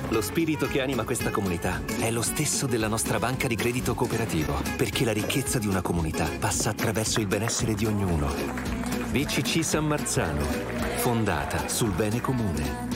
Lo spirito che anima questa comunità è lo stesso della nostra banca di credito cooperativo, perché la ricchezza di una comunità passa attraverso il benessere di ognuno. BCC San Marzano, fondata sul bene comune.